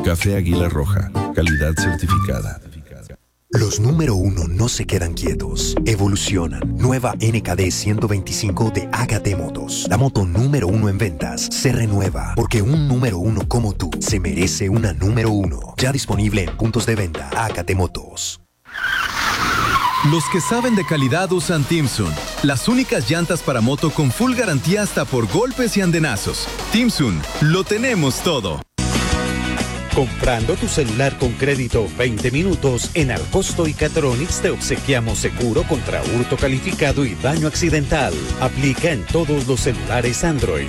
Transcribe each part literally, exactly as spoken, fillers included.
Café Águila Roja, calidad certificada. Los número uno no se quedan quietos, evolucionan. Nueva N K D ciento veinticinco de A K T Motos. La moto número uno en ventas se renueva, porque un número uno como tú se merece una número uno. Ya disponible en puntos de venta. A K T Motos. Los que saben de calidad usan Timsun, las únicas llantas para moto con full garantía hasta por golpes y andenazos. Timsun, lo tenemos todo. Comprando tu celular con crédito veinte minutos, en Alcosto y Catronics te obsequiamos seguro contra hurto calificado y daño accidental. Aplica en todos los celulares Android.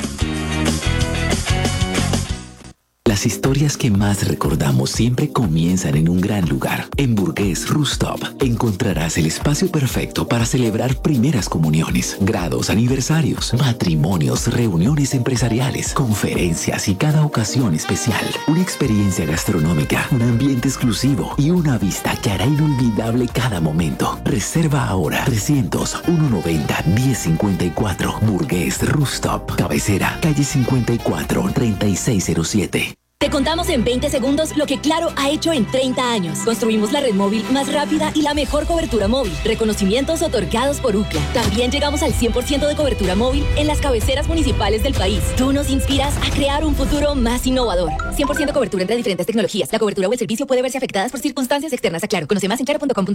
Las historias que más recordamos siempre comienzan en un gran lugar. En Burgués Rooftop encontrarás el espacio perfecto para celebrar primeras comuniones, grados, aniversarios, matrimonios, reuniones empresariales, conferencias y cada ocasión especial. Una experiencia gastronómica, un ambiente exclusivo y una vista que hará inolvidable cada momento. Reserva ahora trescientos, uno noventa, diez cincuenta y cuatro. Burgués Rooftop, cabecera, calle cincuenta y cuatro, treinta y seis cero siete. Te contamos en veinte segundos lo que Claro ha hecho en treinta años. Construimos la red móvil más rápida y la mejor cobertura móvil. Reconocimientos otorgados por U C L A. También llegamos al cien por ciento de cobertura móvil en las cabeceras municipales del país. Tú nos inspiras a crear un futuro más innovador. cien por ciento cobertura entre diferentes tecnologías. La cobertura o el servicio puede verse afectadas por circunstancias externas a Claro. Conoce más en claro punto com punto